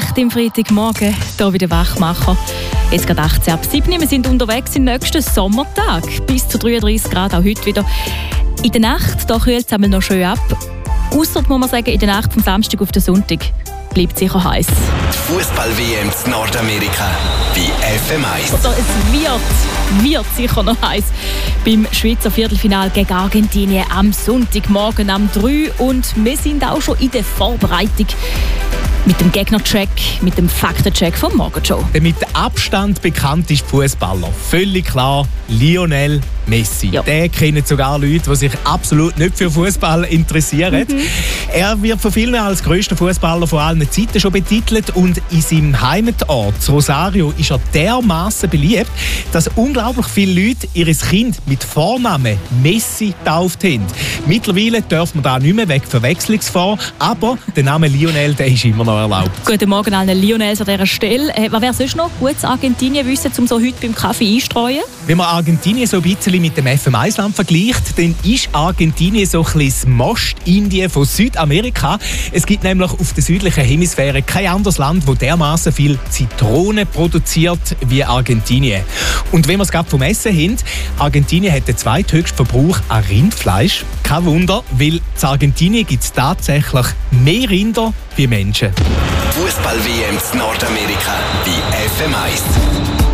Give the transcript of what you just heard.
Licht im Freitagmorgen, hier bei den Wachmacher. Jetzt gerade 18 ab 7. Wir sind unterwegs im nächsten Sommertag. Bis zu 33 Grad, auch heute wieder. In der Nacht kühlt es noch schön ab. Ausser, muss man sagen, in der Nacht vom Samstag auf den Sonntag bleibt sicher heiß. Die Fußball-WM in Nordamerika bei FM1. Also es wird sicher noch heiß beim Schweizer Viertelfinal gegen Argentinien am Sonntagmorgen um 3. Und wir sind auch schon in der Vorbereitung mit dem Gegnercheck, mit dem Faktencheck vom Morgenshow. Der mit Abstand bekannteste Fußballer, völlig klar, Lionel Messi. Ja. Den kennen sogar Leute, die sich absolut nicht für Fußball interessieren. Er wird von vielen als grösster Fußballer von allen Zeiten schon betitelt und in seinem Heimatort Rosario ist er dermaßen beliebt, dass unglaublich viele Leute ihr Kind mit Vornamen Messi getauft haben. Mittlerweile dürfen wir da nicht mehr wegen Verwechslungsgefahr, aber der Name Lionel, der ist immer noch erlaubt. Guten Morgen allen Lionels an dieser Stelle. Was wäre sonst noch gutes Argentinien wissen, um so heute beim Kaffee einstreuen? Wenn man Argentinien so ein bisschen mit dem FM1-Land vergleicht, dann ist Argentinien so ein bisschen das Most-Indien von Südamerika. Es gibt nämlich auf der südlichen Hemisphäre kein anderes Land, das dermaßen viel Zitronen produziert wie Argentinien. Und wenn wir es gerade vom Essen haben, Argentinien hat den zweithöchsten Verbrauch an Rindfleisch. Kein Wunder, weil in Argentinien gibt es tatsächlich mehr Rinder wie Menschen. Fußball-WM in Nordamerika bei FM1.